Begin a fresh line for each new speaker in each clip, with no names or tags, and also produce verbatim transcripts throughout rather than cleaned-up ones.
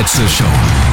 Betze-Show.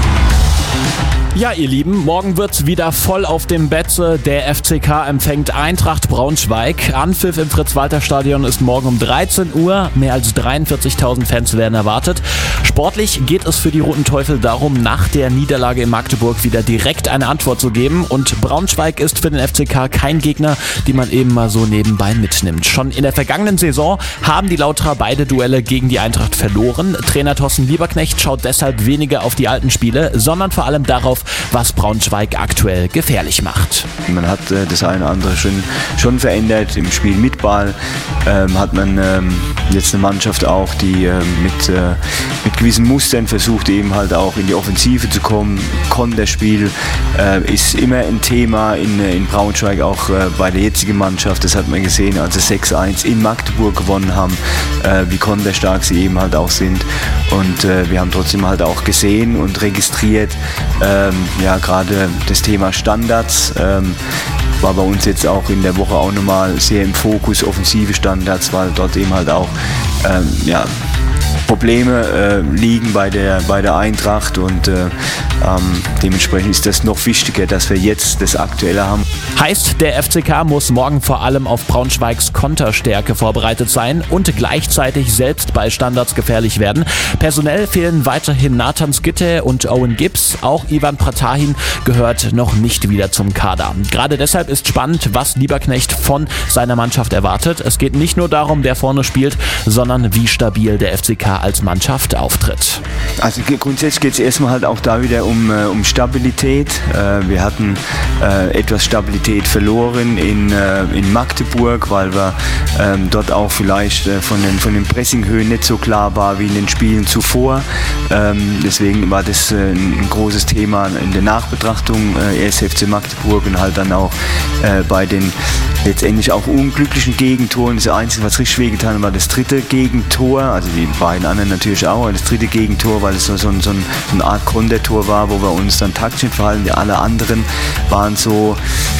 Ja, ihr Lieben, morgen wird's wieder voll auf dem Betze. Der F C K empfängt Eintracht Braunschweig. Anpfiff im Fritz-Walter-Stadion ist morgen um dreizehn Uhr. Mehr als dreiundvierzigtausend Fans werden erwartet. Sportlich geht es für die Roten Teufel darum, nach der Niederlage in Magdeburg wieder direkt eine Antwort zu geben. Und Braunschweig ist für den F C K kein Gegner, den man eben mal so nebenbei mitnimmt. Schon in der vergangenen Saison haben die Lauterer beide Duelle gegen die Eintracht verloren. Trainer Thorsten Lieberknecht schaut deshalb weniger auf die alten Spiele, sondern vor allem darauf, was Braunschweig aktuell gefährlich macht.
Man hat äh, das eine oder andere schon, schon verändert. Im Spiel mit Ball ähm, hat man ähm, jetzt eine Mannschaft auch, die äh, mit, äh, mit gewissen Mustern versucht, eben halt auch in die Offensive zu kommen. Konterspiel äh, ist immer ein Thema in, in Braunschweig, auch äh, bei der jetzigen Mannschaft. Das hat man gesehen, als sie sechs eins in Magdeburg gewonnen haben, äh, wie konterstark sie eben halt auch sind. Und äh, wir haben trotzdem halt auch gesehen und registriert, ähm, ja, gerade das Thema Standards ähm, war bei uns jetzt auch in der Woche auch nochmal sehr im Fokus, offensive Standards, weil dort eben halt auch ähm, ja, Probleme äh, liegen bei der, bei der Eintracht und äh, ähm, dementsprechend ist das noch wichtiger, dass wir jetzt das Aktuelle haben.
Heißt, der F C K muss morgen vor allem auf Braunschweigs Konterstärke vorbereitet sein und gleichzeitig selbst bei Standards gefährlich werden. Personell fehlen weiterhin Nathan Skytte und Owen Gibbs. Auch Ivan Pratahin gehört noch nicht wieder zum Kader. Gerade deshalb ist spannend, was Lieberknecht von seiner Mannschaft erwartet. Es geht nicht nur darum, wer vorne spielt, sondern wie stabil der F C K als Mannschaft auftritt.
Also grundsätzlich geht es erstmal halt auch da wieder um, äh, um Stabilität. Äh, wir hatten äh, etwas Stabilität verloren in, äh, in Magdeburg, weil wir ähm, dort auch vielleicht äh, von den, von den Pressinghöhen nicht so klar war wie in den Spielen zuvor. Ähm, deswegen war das äh, ein großes Thema in der Nachbetrachtung, äh, erst F C Magdeburg und halt dann auch äh, bei den letztendlich auch unglücklichen Gegentoren. Das Einzige, was richtig wehgetan hat, war das dritte Gegentor, also die beiden anderen natürlich auch, aber das dritte Gegentor, weil es so, so, so, ein, so eine Art Kontertor war, wo wir uns dann taktisch verhalten. Die alle anderen waren so,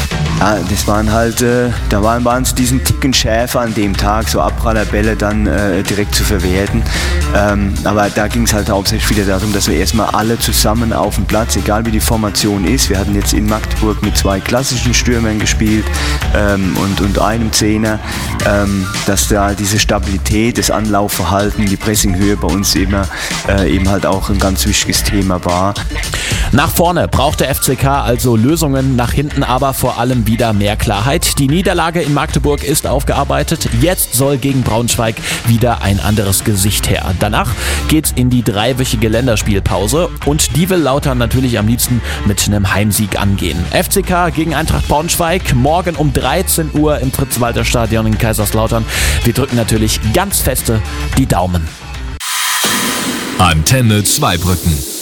ja, das waren halt, äh, da waren, waren es diesen Ticken schärfer an dem Tag, so Abprallerbälle dann äh, direkt zu verwerten. Ähm, aber da ging es halt hauptsächlich wieder darum, dass wir erstmal alle zusammen auf dem Platz, egal wie die Formation ist. Wir hatten jetzt in Magdeburg mit zwei klassischen Stürmern gespielt ähm, und, und einem Zehner, ähm, dass da diese Stabilität, das Anlaufverhalten, die Pressinghöhe bei uns immer äh, eben halt auch ein ganz wichtiges Thema war.
Nach vorne braucht der F C K also Lösungen, nach hinten aber vor allem wieder mehr Klarheit. Die Niederlage in Magdeburg ist aufgearbeitet. Jetzt soll gegen Braunschweig wieder ein anderes Gesicht her. Danach geht's in die dreiwöchige Länderspielpause und die will Lautern natürlich am liebsten mit einem Heimsieg angehen. F C K gegen Eintracht Braunschweig morgen um dreizehn Uhr im Fritz-Walter-Stadion in Kaiserslautern. Wir drücken natürlich ganz feste die Daumen.
Antenne Zweibrücken.